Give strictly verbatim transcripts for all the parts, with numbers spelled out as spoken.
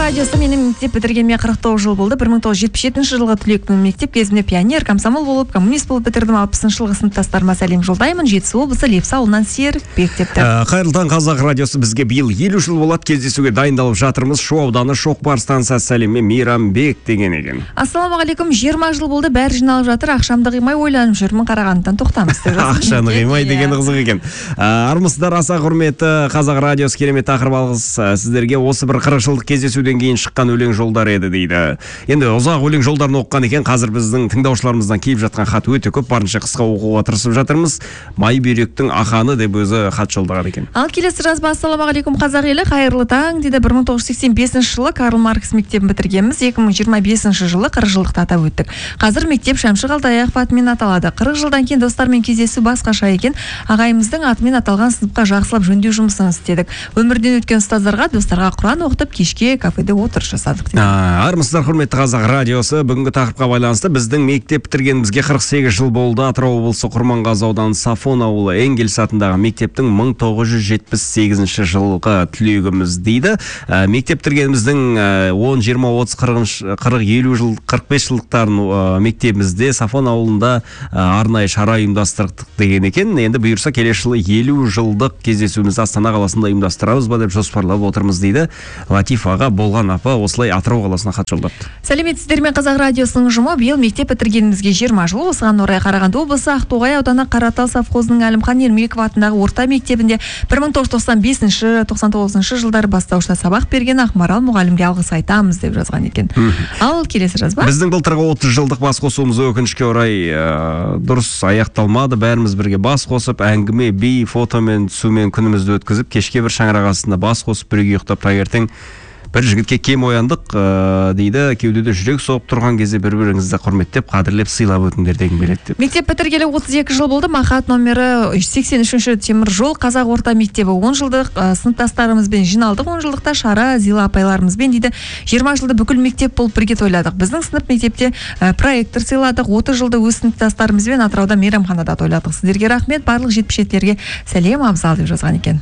радиосы менің мектеп бітіргеніме қырық тоғыз жыл болды. бір мың тоғыз жүз жетпіс жетінші жылғы түлекпін. Мектеп кезінде пионер, комсомол болып, коммунист болып бітірдім. алпысыншы жылғы сыныптастарыма сәлем жолдаймын. Жетісу облысы Лепсі ауылынан Серікбек депті. Қайырлы таң, қазақ радиосы бізге биыл елу жыл болады, кездесуге дайындалып жатырмыз. Шу ауданы Шоқпар станциясы сәлеммен Мейрамбек деген екен. Ассалаумағалейкум, жиырма жыл болды, бәрі жиналып жатыр. Ақшамды қимай ойланып жүрмін, Қарағандыдан тоқтамыз. Ақшаны қимай деген қызық екен. Армысыздар, аса құрметті қазақ радиосы, керемет тақырып алғыс. Сіздерге осы бір қырық жылдық кездесуден кейін шыққан өлең жолдары еді дейді. Енді ұзақ өлең жолдарын оққан екен, қазір біздің тыңдаушыларымыздан келіп жатқан хат өте көп, барынша қысқа оқуға тырысып жатырмыз. Майбүйректің ақаны деп өзі хат жолдаған екен. Ал келесі жазба: ассалаумағалейкум қазақ елі, қайырлы таң дейді. бір мың тоғыз жүз сексен бесінші жылы Карл Маркс мектебін бітіргенбіз. екі мың жиырма бесінші жылы қырық жылдықты атап өттік. Қазір мектеп Шәмші Қалдаяқов атымен аталады. қырық жылдан кейін достармен кездесу басқаша екен. Ағайымыздың атымен аталған сыныпқа жақсылап жөндеу жұмысын істедік. Өмірден өткен ұстаздарға, достарға Құран оқытып, кешке кафеде отырыс жасадық. Армысыздар, құрметті қазақ радиосы. Бүгінгі тақырыпқа байланысты біздің мектеп бітіргенімізге қырық сегіз жыл болды. Атырау облысы Құрманғазы ауданы Сафон ауылы Энгельс атындағы мектептің мың тоғыз жүз жетпіс сегізінші жылғы түлегіміз дейді. Мектеп бітіргеніміздің он, жиырма, отыз, қырық, елу жыл, қырық бес жылдықтарын мектебімізде Сафон ауылында арнайы шара ұйымдастырдық деген екен. Енді бұйырса келесі жылы елу жылдық кездесуімізді Астана қаласында ұйымдастырамыз ба деп жоспарлап отырмыз дейді. Латиф аға, болған апа осылай Атырау қаласына хат жолдапты. Сәлеметсіздер ме, қазақ радиосының ұжымы? Биыл мектеп бітіргенімізге жиырма жыл. Осыған орай Қарағанды облысы Ақтоғай ауданы Қаратал совхозының Әлімхан Ермеков атындағы орта мектебінде бір мың тоғыз жүз тоқсан бесінші тоқсан тоғызыншы жылдары бастаушыда сабақ берген Ақмарал мұғалімге алғыс айтамыз деп жазған екен. Ал келесі жазба: біздің былтырғы отыз жылдық бас қосуымыз өкінішке орай ә, дұрыс аяқталмады. Бәріміз бірге бас қосып, әңгіме, би, фотомен, түсумен күнімізді өткізіп, кешке бір шаңырақ астында бас қосып, бірге ұйықтап, таңертең бір жігітке кем ояндық ә, дейді. Кеудеде жүрек соғып тұрған кезде бір-біріңізді құрметтеп, қадірлеп, сыйлап өтіңдер деген береді деп. Мектеп бітіргелі отыз екі жыл болды. Махат номері сексен үшінші темір жол қазақ орта мектебі он жылдық ә, сыныптастарымызбен жиналдық. он жылдықта шара Зила апайларымызбен дейді. жиырма жылды бүкіл мектеп болып бірге тойладық. Біздің сынып мектепте ә, проектор сыйладық. отыз жылды өз сыныптастарымызбен Атырауда мейрамханада тойладық. Сіздерге рахмет, барлық жетпіс жетілерге сәлем, абзал деп жазған екен.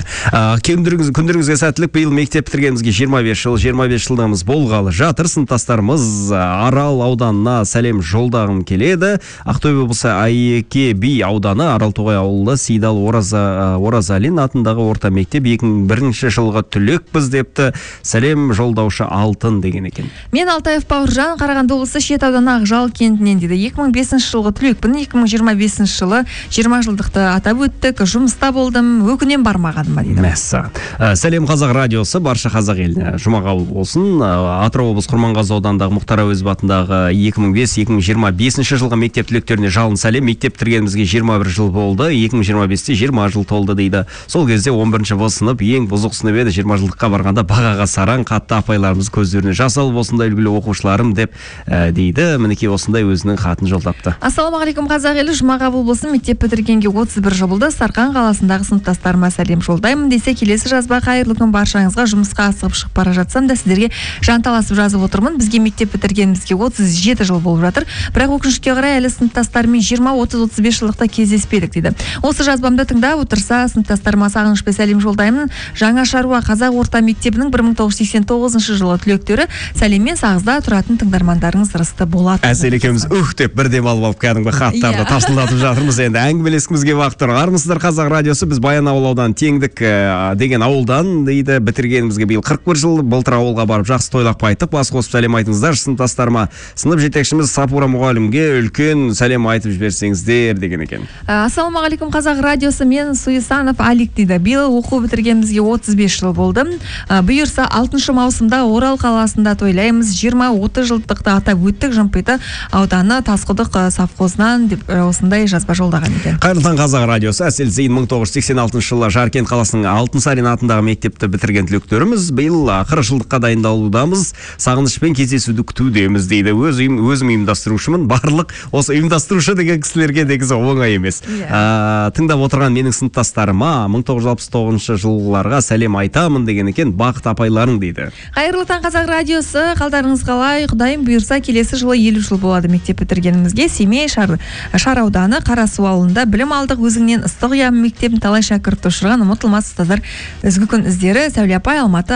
Күндеріңізге сәттілік. Биыл мектеп бітіргенімізге жиырма бес жыл, жиырма бес жылдамыз болғалы жатыр. Сыныптастарымыз Арал ауданына сәлем жолдағым келеді. Ақтөбе облысы Айеке би ауданы Аралтоғай ауылы Сейдал Ораза, Оразалин атындағы орта мектеп екі мың бірінші жылғы түлекпіз депті. Сәлем жолдаушы Алтын деген екен. Мен Алтаев Бауыржан, Қарағанды облысы Шет ауданы Ақжал кентінен дейді. екі мың бесінші жылғы түлекпін. екі мың жиырма бесінші жылы жиырма жылдықты атап өттік. Жұмыста болдым, өкінем бармағаныма дейді. Мәссаған. Сәлем қазақ радиосы, барша қазақ еліне жұмаға болсын. Атырау облысы Құрманғазы ауданындағы Мұхтар Әуезов атындағы екі мың бес екі мың жиырма бесінші жылғы мектеп түлектеріне жалын сәлем. Мектеп бітіргенімізге жиырма бір жыл болды. екі мың жиырма бесте жиырма жыл толды дейді. Сол кезде он бірінші В сынып ең бұзық сынып еді. жиырма жылдыққа барғанда бағаға сараң, қатты апайларымыз көздеріне жас алып, осындай үлгілі оқушыларым деп ә, дейді. Мінекей осындай өзінің хатын жолдапты. Ассалаумағалейкум қазақ елі, жұмаға болсын. Мектеп бітіргенге отыз бір жыл болды. Сарқан қаласындағы сыныптастарыма сәлем жолдаймын десе, келесі жазба: қайырлы күн баршаңызға. Жұмысқа асығып шығып бара жатсам да сіздерге жанталасып жазып отырмын. Бізге мектеп бітіргенімізге отыз жеті жыл болып жатыр. Бірақ өкінішке қарай әлі сыныптастарымен жиырма, отыз, отыз бес жылдықта кездеспедік дейді. Осы жазбамды тыңдап отырса, сыныптастарыма сағынышпен сәлем жолдаймын. Жаңа шаруа қазақ орта мектебінің бір мың тоғыз жүз сексен тоғызыншы жылы түлектері. Сәлеммен Сағызда тұратын тыңдармандарыңыз ырысты болады. Әсел екеуміз ух деп бір дем алып алып кәдімгі хаттарды тасылдатып жатырмыз. Енді әңгімелескімізге уақыт тұр. Армысыздар, қазақ радиосы. Біз Баянауыл ауданы Теңдік деген ауылдан дейді. Бітіргенімізге биыл қырық бір жыл. Былтыр ауылға барып жақсы тойлап қайтып, бас қосып сәлем айтыңыздар. Сыныптастарыма, сынып жетекшіміз Сапура мұғалімге үлкен сәлем айтып жіберсеңіздер деген екен. Ассалаумағалейкум қазақ радиосы, мен Суисанов Алик дейді. Биыл оқу бітіргенімізге отыз бес жыл болды. Бұйырса алтыншы маусымда Орал қаласында тойлаймыз. жиырма, отыз жылдықты атап өттік. Жымпиты ауданы Тасқұдық совхозынан деп осындай жазба жолдаған екен. Қайырлы таң қазақ радиосы. Әсел Зейін мың тоғыз жүз сексен алтыншы жылы Жаркент қаласының Алтынсарин атындағы мектепті бітірген түлектеріміз. Биыл қырық жылдыққа дайындалудамыз. Сағынышпен кездесуді күтудеміз дейді. Өз үйім, өзім ұйымдастырушымын. Барлық осы ұйымдастырушы деген кісілерге дегізі оңай емес. Yeah. А, тыңдап отырған менің сыныптастарыма мың тоғыз жүз алпыс тоғызыншы жылғыларға сәлем айтамын деген екен. Бақыт апайларың дейді. Қайырлы таң қазақ радиосы. Қалдарыңыз қалай? Құдайым бұйырса келесі жылы елу жыл болады мектеп бітіргенімізге. Семей шар, шар ауданы Қарасу ауылында білім алдық. Өзіңнен ыстық ұям мектебін талай шәкіртті ұшырған ұмытылмас ұстаздар. Ізгі күн іздері Сәуле апай, Алматы, Ақсу,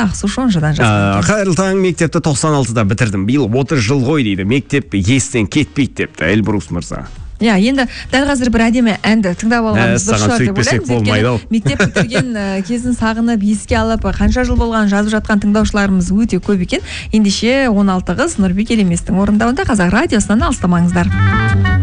қаншадан жазған? Қайырлы таң, мектепті тоқсан алтыда бітірдім. Биыл отыз жыл ғой дейді. Мектеп естен кетпейді депті Эльбрус мырза. Иә, енді дәл қазір бір әдемі әнді тыңдап алғанымыз дұрыс шығар деп ойлаймын. Мектеп бітірген кезін сағынып еске алып, қанша жыл болған жазып жатқан тыңдаушыларымыз өте көп екен. Ендеше он алты қыз Нұрбек Елеместің орындауында Қазақ радиосынан алыстамаңыздар.